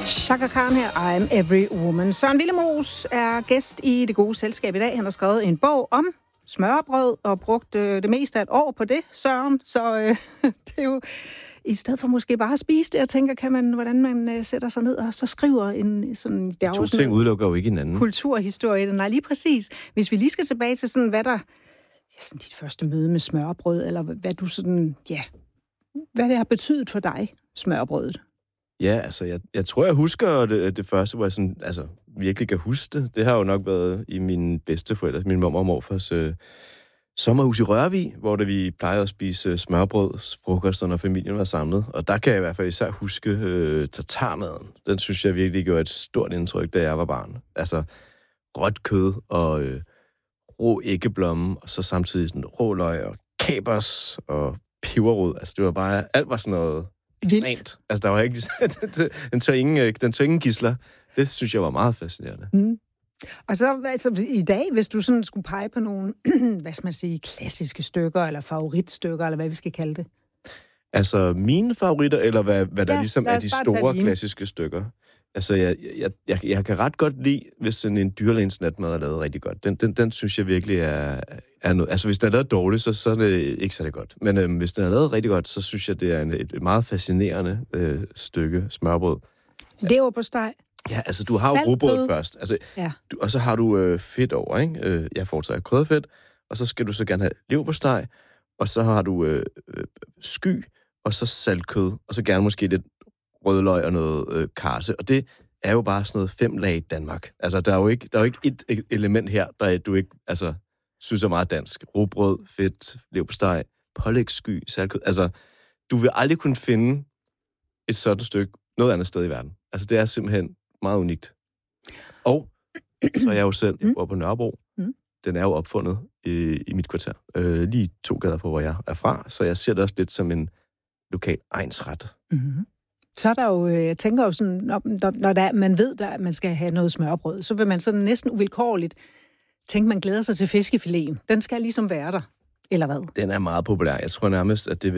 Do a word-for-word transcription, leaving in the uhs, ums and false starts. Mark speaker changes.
Speaker 1: Chaka Khan her, I'm Every Woman. Søren Willemoes er gæst i Det Gode Selskab i dag. Han har skrevet en bog om smørrebrød og brugt øh, det meste af et år på det, Søren. Så øh, det er jo i stedet for måske bare at spise det, jeg tænker, kan man, hvordan man øh, sætter sig ned og så skriver en sådan... Der
Speaker 2: to ting udelukker jo ikke hinanden.
Speaker 1: Kulturhistorie. Nej, lige præcis. Hvis vi lige skal tilbage til sådan, hvad der... Ja, sådan dit første møde med smørrebrød, eller hvad du sådan... Ja, hvad det har betydet for dig, smørrebrødet.
Speaker 2: Ja, altså, jeg, jeg tror, jeg husker det, det første, hvor jeg sådan, altså, virkelig kan huske det. Det har jo nok været i mine bedsteforældre, min mor og morfars øh, sommerhus i Rørvig, hvor det, vi plejede at spise smørbrød, frokoster, når familien var samlet. Og der kan jeg i hvert fald især huske øh, tartarmaden. Den synes jeg virkelig gjorde et stort indtryk, da jeg var barn. Altså, rødt kød og øh, rå æggeblomme, og så samtidig sådan råløg og kapers og peberrod. Altså, det var bare, alt var sådan noget... Ekstremt. Altså, der var ikke den tør ingen, den tør ingen gidsler. Det synes jeg var meget fascinerende.
Speaker 1: Mm. Og så altså, i dag, hvis du sådan skulle pege på nogle, hvad skal man sige, klassiske stykker, eller favoritstykker, eller hvad vi skal kalde det?
Speaker 2: Altså, mine favoritter, eller hvad, hvad der
Speaker 1: ja,
Speaker 2: ligesom er de store klassiske stykker? Altså, jeg, jeg, jeg, jeg kan ret godt lide, hvis sådan en dyrlægens natmad er lavet rigtig godt. Den, den, den synes jeg virkelig er, er noget... Altså, hvis den er lavet dårligt, så, så er det ikke særlig godt. Men øhm, hvis den er lavet rigtig godt, så synes jeg, det er en, et meget fascinerende øh, stykke smørbrød.
Speaker 1: Leverpostej.
Speaker 2: Ja, altså, du har jo rugbrød først. Altså,
Speaker 1: ja.
Speaker 2: du, og så har du øh, fedt over, ikke? Øh, jeg foretrækker krydderfedt, og så skal du så gerne have leverpostej, og så har du øh, øh, sky, og så saltkød, og så gerne måske lidt rødløg og noget øh, karse, og det er jo bare sådan noget fem lag Danmark. Altså, der er jo ikke, der er jo ikke et element her, der du ikke altså, synes er meget dansk. Rugbrød, fedt, leverpostej, pålægssky, saltkød. Altså, du vil aldrig kunne finde et sådan stykke noget andet sted i verden. Altså, det er simpelthen meget unikt. Og så er jeg jo selv, jeg bor på Nørrebro. Mm. Den er jo opfundet i, i mit kvarter. Øh, lige to gader fra, hvor jeg er fra, så jeg ser det også lidt som en lokal egnsret.
Speaker 1: Mm-hmm. Så er der jo, jeg tænker jo sådan, når, når der, man ved, at man skal have noget smørbrød, så vil man sådan næsten uvilkårligt tænke, man glæder sig til fiskefileten. Den skal ligesom være der, eller hvad?
Speaker 2: Den er meget populær. Jeg tror nærmest, at det